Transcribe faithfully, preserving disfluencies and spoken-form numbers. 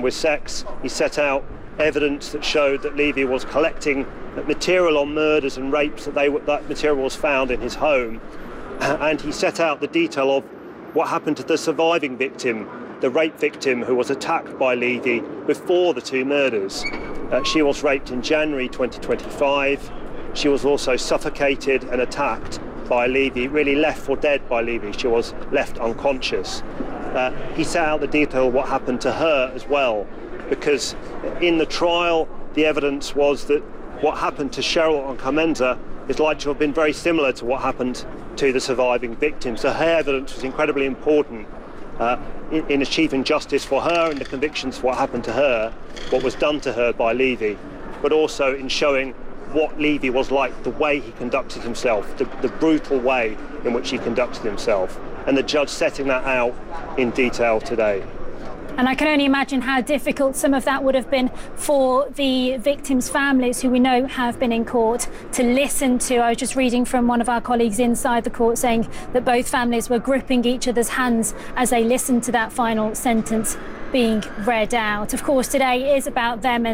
with sex. He set out evidence that showed that Levy was collecting material on murders and rapes, that they that material was found in his home, and he set out the detail of what happened to the surviving victim, the rape victim who was attacked by Levy before the two murders. Uh, she was raped in January twenty twenty-five. She was also suffocated and attacked by Levy, really left for dead by Levy. She was left unconscious. Uh, he set out the detail of what happened to her as well, because in the trial, the evidence was that what happened to Cheryl Onkomenza is likely to have been very similar to what happened to the surviving victim. So her evidence was incredibly important uh, in, in achieving justice for her and the convictions for what happened to her, what was done to her by Levy, but also in showing what Levy was like, the way he conducted himself, the, the brutal way in which he conducted himself. And the judge setting that out in detail today. And I can only imagine how difficult some of that would have been for the victims' families, who we know have been in court, to listen to. I was just reading from one of our colleagues inside the court saying that both families were gripping each other's hands as they listened to that final sentence being read out. Of course, today is about them and